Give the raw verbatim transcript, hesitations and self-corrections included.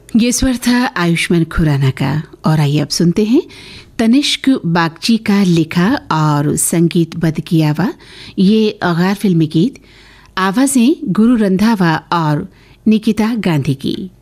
ये स्वर था आयुष्मान खुराना का। और आइए अब सुनते हैं तनिष्क बागची का लिखा और संगीतबद्ध किया हुआ ये गैर फिल्मी गीत, आवाजें गुरु रंधावा और निकिता गांधी की।